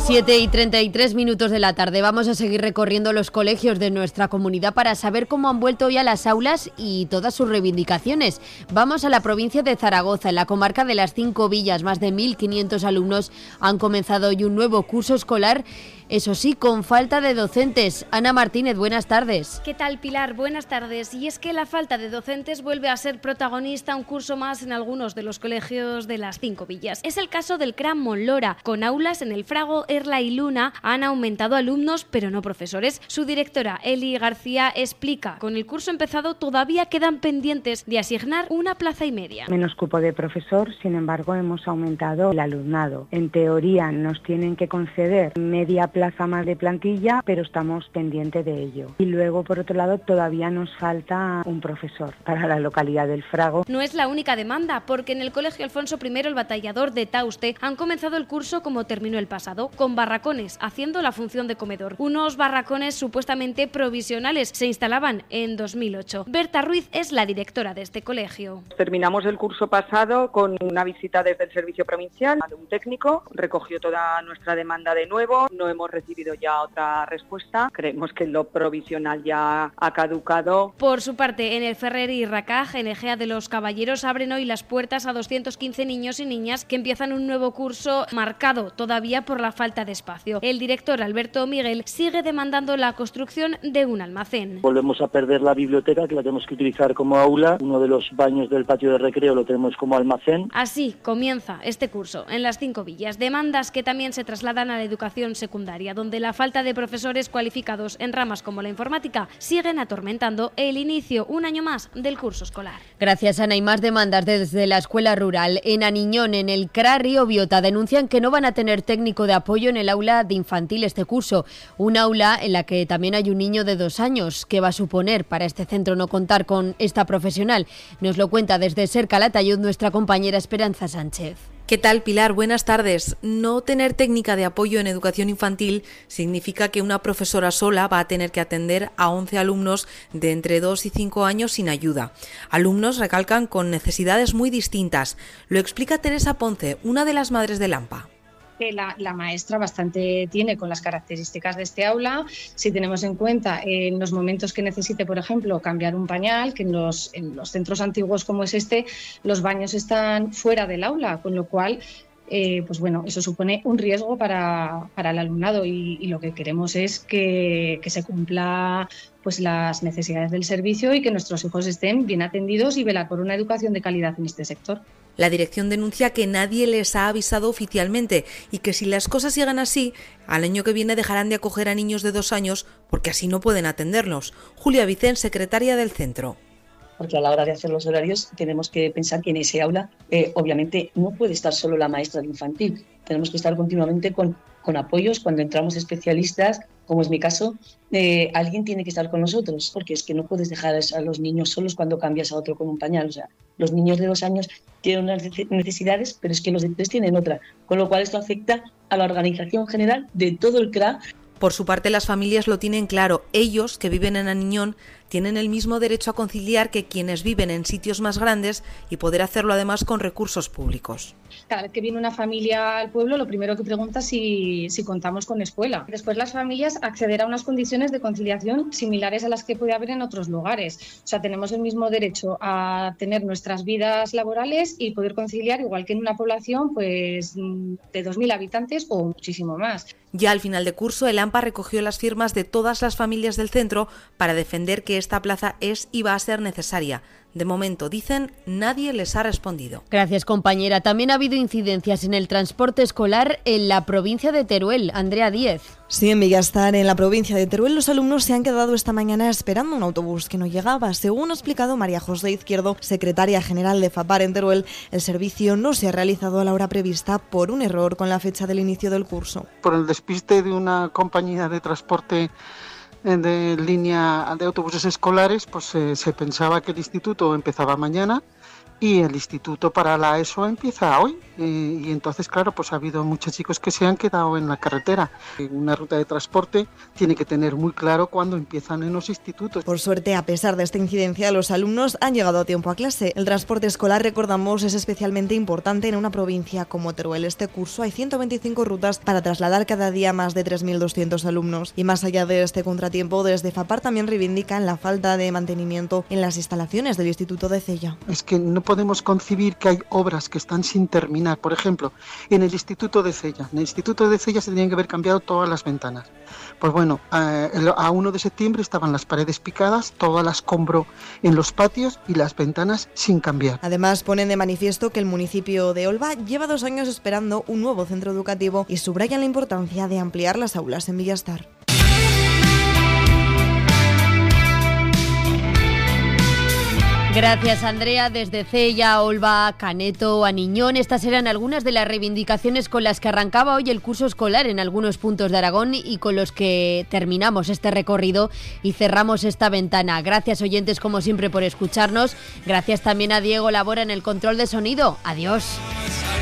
7:33 de la tarde. Vamos a seguir recorriendo los colegios de nuestra comunidad para saber cómo han vuelto hoy a las aulas y todas sus reivindicaciones. Vamos a la provincia de Zaragoza, en la comarca de las 5 Villas. Más de 1.500 alumnos han comenzado hoy un nuevo curso escolar, eso sí, con falta de docentes. Ana Martínez, buenas tardes. ¿Qué tal, Pilar? Buenas tardes. Y es que la falta de docentes vuelve a ser protagonista un curso más en algunos de los colegios de las 5 Villas. Es el caso del CRA Monlora. Con aulas en el Frago, Erla y Luna han aumentado alumnos, pero no profesores. Su directora, Eli García, explica: con el curso empezado todavía quedan pendientes de asignar una plaza y media. Menos cupo de profesor, sin embargo, hemos aumentado el alumnado. En teoría nos tienen que conceder media plaza más de plantilla, pero estamos pendientes de ello. Y luego, por otro lado, todavía nos falta un profesor para la localidad del Frago. No es la única demanda, porque en el Colegio Alfonso I el Batallador de Tauste han comenzado el curso como terminó el pasado, con barracones, haciendo la función de comedor. Unos barracones supuestamente provisionales se instalaban en 2008. Berta Ruiz es la directora de este colegio. Terminamos el curso pasado con una visita desde el servicio provincial de un técnico, recogió toda nuestra demanda de nuevo, no hemos recibido ya otra respuesta, creemos que lo provisional ya ha caducado. Por su parte, en el Ferrer y Racaj, en Egea de los Caballeros, abren hoy las puertas a 215 niños y niñas que empiezan un nuevo curso marcado todavía por la falta de espacio. El director Alberto Miguel sigue demandando la construcción de un almacén. Volvemos a perder la biblioteca, que la tenemos que utilizar como aula. Uno de los baños del patio de recreo lo tenemos como almacén. Así comienza este curso en las 5 Villas. Demandas que también se trasladan a la educación secundaria, donde la falta de profesores cualificados en ramas como la informática siguen atormentando el inicio un año más del curso escolar. Gracias, Ana. Y más demandas desde la escuela rural. En Aniñón, en el CRA Río Biota, denuncian que no van a tener técnico de apoyo en el aula de infantil este curso. Un aula en la que también hay un niño de 2 años. ¿Qué va a suponer para este centro no contar con esta profesional? Nos lo cuenta desde Ser Calatayud nuestra compañera Esperanza Sánchez. ¿Qué tal, Pilar? Buenas tardes. No tener técnica de apoyo en educación infantil significa que una profesora sola va a tener que atender a 11 alumnos de entre 2 y 5 años sin ayuda. Alumnos, recalcan, con necesidades muy distintas. Lo explica Teresa Ponce, una de las madres de Lampa. Que la maestra bastante tiene con las características de este aula. Si tenemos en cuenta en los momentos que necesite, por ejemplo, cambiar un pañal, que en los centros antiguos como es este, los baños están fuera del aula, con lo cual eso supone un riesgo para el alumnado y lo que queremos es que se cumpla las necesidades del servicio y que nuestros hijos estén bien atendidos y velar por una educación de calidad en este sector. La dirección denuncia que nadie les ha avisado oficialmente y que si las cosas siguen así, al año que viene dejarán de acoger a niños de 2 años porque así no pueden atenderlos. Julia Vicén, secretaria del centro. Porque a la hora de hacer los horarios tenemos que pensar que en ese aula obviamente no puede estar solo la maestra de infantil. Tenemos que estar continuamente con apoyos. Cuando entramos especialistas, como es mi caso, alguien tiene que estar con nosotros, porque es que no puedes dejar a los niños solos cuando cambias a otro con un pañal. O sea, los niños de 2 años tienen unas necesidades, pero es que los de 3 tienen otra, con lo cual esto afecta a la organización general de todo el CRA. Por su parte, las familias lo tienen claro. Ellos, que viven en Aniñón, tienen el mismo derecho a conciliar que quienes viven en sitios más grandes y poder hacerlo además con recursos públicos. Cada vez que viene una familia al pueblo, lo primero que pregunta es si contamos con escuela. Después las familias accederán a unas condiciones de conciliación similares a las que puede haber en otros lugares. O sea, tenemos el mismo derecho a tener nuestras vidas laborales y poder conciliar, igual que en una población de 2.000 habitantes o muchísimo más. Ya al final de curso, el AMPA recogió las firmas de todas las familias del centro para defender que esta plaza es y va a ser necesaria. De momento, dicen, nadie les ha respondido. Gracias, compañera. También ha habido incidencias en el transporte escolar en la provincia de Teruel. Andrea Díez. Sí, en Villastar, en la provincia de Teruel, los alumnos se han quedado esta mañana esperando un autobús que no llegaba. Según ha explicado María José Izquierdo, secretaria general de FAPAR en Teruel, el servicio no se ha realizado a la hora prevista por un error con la fecha del inicio del curso. Por el despiste de una compañía de transporte de línea de autobuses escolares, se pensaba que el instituto empezaba mañana y el instituto para la ESO empieza hoy. Y entonces, claro, pues ha habido muchos chicos que se han quedado en la carretera. Una ruta de transporte tiene que tener muy claro cuándo empiezan en los institutos. Por suerte, a pesar de esta incidencia, los alumnos han llegado a tiempo a clase. El transporte escolar, recordamos, es especialmente importante en una provincia como Teruel. Este curso hay 125 rutas para trasladar cada día más de 3.200 alumnos. Y más allá de este contratiempo, desde FAPAR también reivindican la falta de mantenimiento en las instalaciones del Instituto de Cella. Es que no podemos concebir que hay obras que están sin terminar. Por ejemplo, en el Instituto de Cella. En el Instituto de Cella se tenían que haber cambiado todas las ventanas. Pues bueno, a 1 de septiembre estaban las paredes picadas, todo el escombro en los patios y las ventanas sin cambiar. Además, ponen de manifiesto que el municipio de Olva lleva 2 años esperando un nuevo centro educativo y subrayan la importancia de ampliar las aulas en Villastar. Gracias, Andrea. Desde Cella, Olva, Caneto, Aniñón, estas eran algunas de las reivindicaciones con las que arrancaba hoy el curso escolar en algunos puntos de Aragón y con los que terminamos este recorrido y cerramos esta ventana. Gracias, oyentes, como siempre, por escucharnos. Gracias también a Diego Labora en el control de sonido. Adiós.